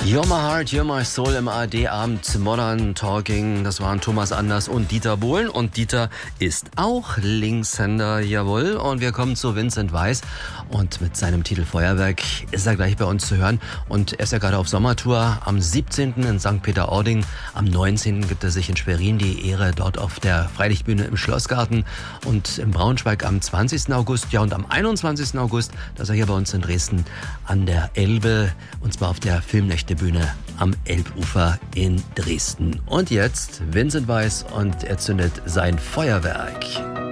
You're My Heart, You're My Soul im ARD-Abend Modern Talking. Das waren Thomas Anders und Dieter Bohlen. Und Dieter ist auch Linkshänder, jawohl. Und wir kommen zu Vincent Weiss. Und mit seinem Titel Feuerwerk ist er gleich bei uns zu hören. Und er ist ja gerade auf Sommertour. Am 17. in St. Peter-Ording. Am 19. gibt er sich in Schwerin die Ehre dort auf der Freilichtbühne im Schlossgarten. Und in Braunschweig am 20. August. Ja, und am 21. August, da ist er hier bei uns in Dresden an der Elbe. Und zwar auf der Filmnächte Bühne am Elbufer in Dresden. Und jetzt Vincent Weiss und er zündet sein Feuerwerk.